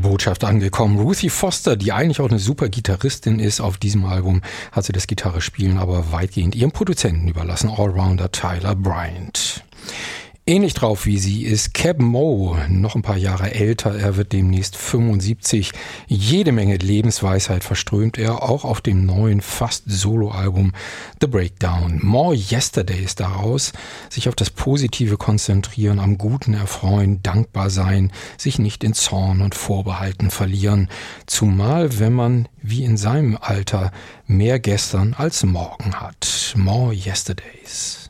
Botschaft angekommen. Ruthie Foster, die eigentlich auch eine super Gitarristin ist, auf diesem Album hat sie das Gitarrespielen aber weitgehend ihrem Produzenten überlassen, Allrounder Tyler Bryant. Ähnlich drauf wie sie ist Keb Mo, noch ein paar Jahre älter, er wird demnächst 75. Jede Menge Lebensweisheit verströmt er, auch auf dem neuen fast Soloalbum The Breakdown. More Yesterdays daraus, sich auf das Positive konzentrieren, am Guten erfreuen, dankbar sein, sich nicht in Zorn und Vorbehalten verlieren. Zumal, wenn man, wie in seinem Alter, mehr gestern als morgen hat. More Yesterdays.